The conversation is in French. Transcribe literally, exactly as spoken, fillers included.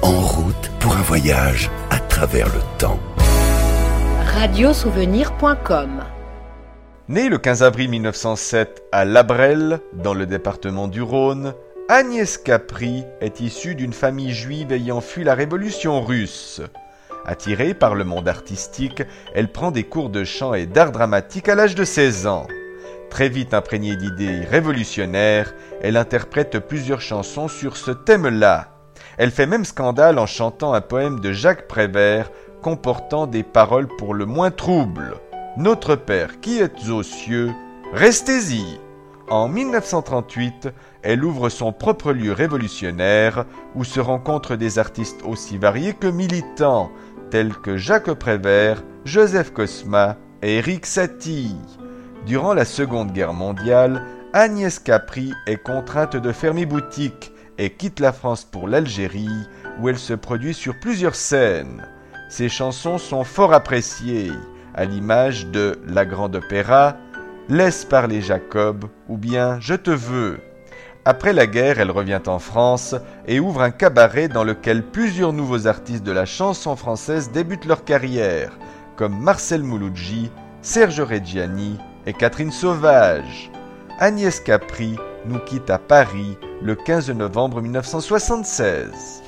En route pour un voyage à travers le temps. radiosouvenir point com. Née le quinze avril mille neuf cent sept à Labrelle, dans le département du Rhône, Agnès Capry est issue d'une famille juive ayant fui la révolution russe. Attirée par le monde artistique, elle prend des cours de chant et d'art dramatique à l'âge de seize ans. Très vite imprégnée d'idées révolutionnaires, elle interprète plusieurs chansons sur ce thème-là. Elle fait même scandale en chantant un poème de Jacques Prévert comportant des paroles pour le moins troubles. « Notre Père qui êtes aux cieux, restez-y !» En mille neuf cent trente-huit, elle ouvre son propre lieu révolutionnaire où se rencontrent des artistes aussi variés que militants, tels que Jacques Prévert, Joseph Cosma et Éric Satie. Durant la Seconde Guerre mondiale, Agnès Capry est contrainte de fermer boutique et quitte la France pour l'Algérie, où elle se produit sur plusieurs scènes. Ses chansons sont fort appréciées, à l'image de La Grande Opéra, Laisse parler Jacob ou bien Je te veux. Après la guerre, elle revient en France et ouvre un cabaret dans lequel plusieurs nouveaux artistes de la chanson française débutent leur carrière, comme Marcel Mouloudji, Serge Reggiani et Catherine Sauvage. Agnès Capry nous quitte à Paris le quinze novembre mille neuf cent soixante-seize.